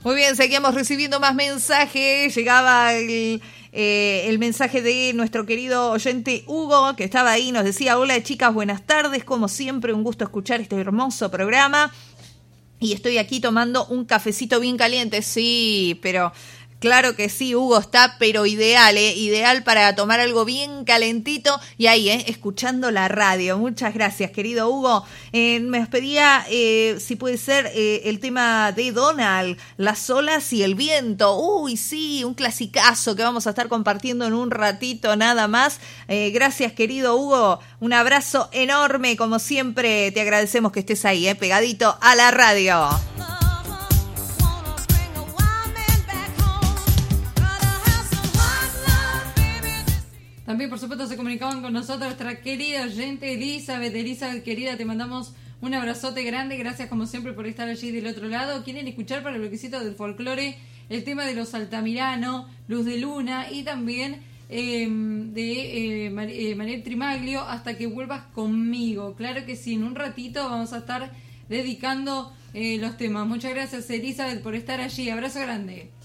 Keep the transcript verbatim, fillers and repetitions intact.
Muy bien, seguimos recibiendo más mensajes. Llegaba el, eh, el mensaje de nuestro querido oyente Hugo, que estaba ahí, nos decía: hola chicas, buenas tardes, como siempre un gusto escuchar este hermoso programa. Y estoy aquí tomando un cafecito bien caliente, sí, pero... Claro que sí, Hugo, está pero ideal, ¿eh? Ideal para tomar algo bien calentito y ahí, ¿eh? Escuchando la radio. Muchas gracias, querido Hugo. Eh, me pedía, eh, si puede ser, eh, el tema de Donald, las olas y el viento. Uy, sí, un clasicazo que vamos a estar compartiendo en un ratito nada más. Eh, gracias, querido Hugo. Un abrazo enorme, como siempre. Te agradecemos que estés ahí, ¿eh? Pegadito a la radio. También, por supuesto, se comunicaban con nosotros nuestra querida oyente Elizabeth. Elizabeth, querida, te mandamos un abrazote grande. Gracias, como siempre, por estar allí del otro lado. ¿Quieren escuchar para el bloquecito del folclore el tema de los Altamirano, Luz de Luna y también eh, de eh, Mar- eh, Mariel Trimaglio, Hasta que vuelvas conmigo? Claro que sí, en un ratito vamos a estar dedicando eh, los temas. Muchas gracias, Elizabeth, por estar allí. Abrazo grande.